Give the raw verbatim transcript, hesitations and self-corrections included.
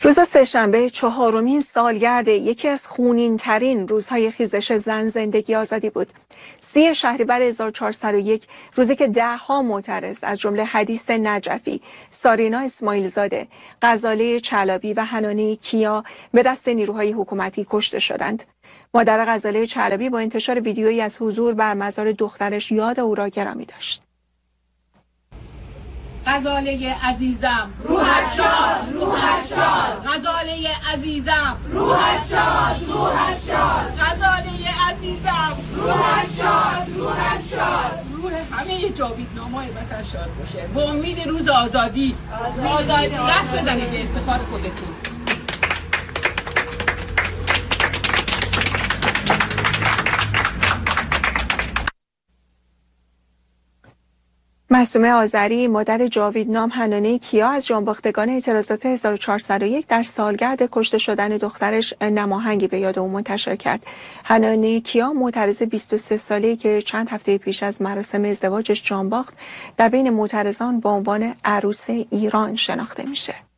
روز سه‌شنبه چهارمین سالگرد یکی از خونین‌ترین روزهای خیزش زن زندگی آزادی بود. سی شهریور هزار و چهارصد و یک، روزی که ده‌ها معترض از جمله حدیث نجفی، سارینا اسماعیلزاده، غزاله چلابی و حنانه کیا به دست نیروهای حکومتی کشته شدند. مادر غزاله چلابی با انتشار ویدیویی از حضور بر مزار دخترش یاد او را گرامی داشت. غزاله عزیزم روحش شاد، روحش شاد. غزاله عزیزم روحش شاد، روحش شاد. غزاله عزیزم روحش شاد، روحش شاد. روح همه جاویدنامه‌های وطن شاد باشه. با امید روز آزادی. آزادی دست بزنید به افتخار خودتون. معصومه آذری، مادر جاویدنام حنانه کیا، از جانباختگان اعتراضات هزار و چهارصد و یک در سالگرد کشته شدن دخترش نماهنگی به یاد او منتشر کرد. حنانه کیا معترض بیست و سه ساله‌ای که چند هفته پیش از مراسم ازدواجش جان باخت، در بین معترضان با عنوان عروس ایران شناخته میشه.